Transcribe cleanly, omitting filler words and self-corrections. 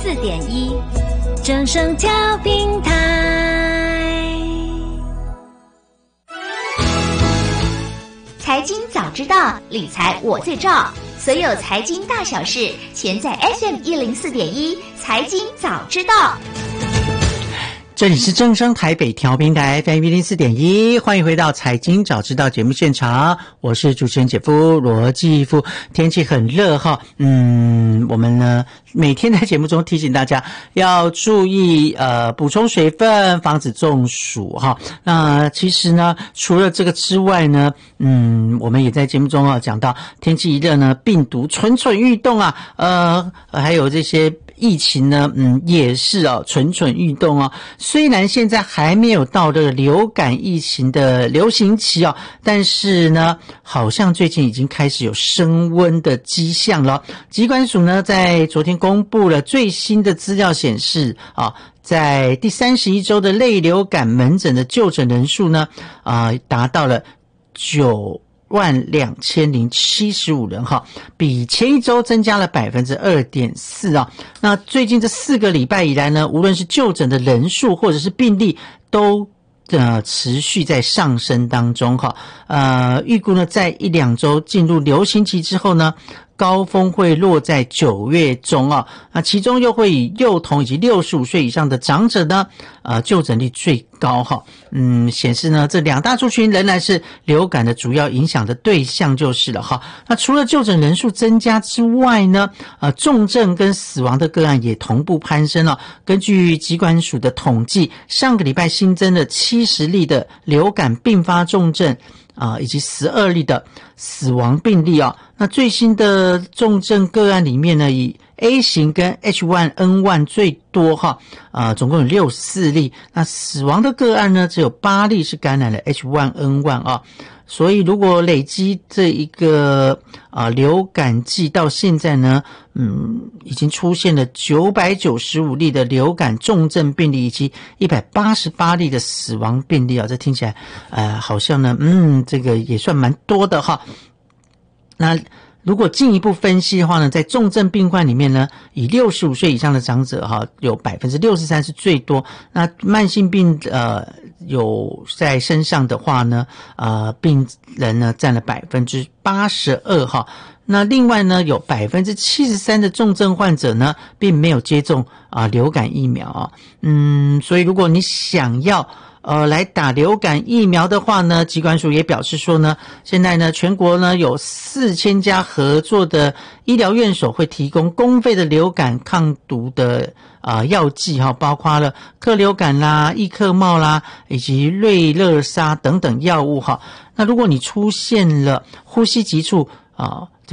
104.1正声调频台。 财经早知道，理财我最照。所有财经大小事，全在 FM104.1财经早知道。 这里是正声台北调频台 FM104.1，欢迎回到财经早知道节目现场，我是主持人姐夫罗继夫。天气很热哈，我们呢每天在节目中提醒大家要注意补充水分，防止中暑哈。那其实呢，除了这个之外呢，我们也在节目中讲到天气一热呢，病毒蠢蠢欲动啊，还有这些疫情呢，也是蠢蠢欲动哦。虽然现在还没有到这个流感疫情的流行期但是呢，好像最近已经开始有升温的迹象了。疾管署呢，在昨天公布了最新的资料显示在第31周的类流感门诊的就诊人数呢，达到了92075人比前一周增加了 2.4%那最近这4个礼拜以来呢，无论是就诊的人数或者是病例都持续在上升当中预估呢，在1-2周进入流行期之后呢，高峰会落在9月中那其中又会以幼童以及65岁以上的长者呢就诊率最高显示呢，这两大族群仍然是流感的主要影响的对象就是了那除了就诊人数增加之外呢，重症跟死亡的个案也同步攀升根据疾管署的统计，上个礼拜新增了70例的流感并发重症以及12例的死亡病例那最新的重症个案里面呢，以 A 型跟 H1N1 最多总共有64例。那死亡的个案呢，只有8例是感染了 H1N1 所以如果累积这一个流感季到现在呢，已经出现了995例的流感重症病例以及188例的死亡病例这听起来好像呢这个也算蛮多的那如果进一步分析的话呢，在重症病患里面呢，以65岁以上的长者有 63% 是最多。那慢性病有在身上的话呢，病人呢占了 82% 那另外呢，有 73% 的重症患者呢并没有接种流感疫苗所以如果你想要来打流感疫苗的话呢，疾管署也表示说呢，现在呢全国呢有4000家合作的医疗院所会提供公费的流感抗毒的药剂包括了克流感啦、易克茂啦以及瑞乐沙等等药物那如果你出现了呼吸急促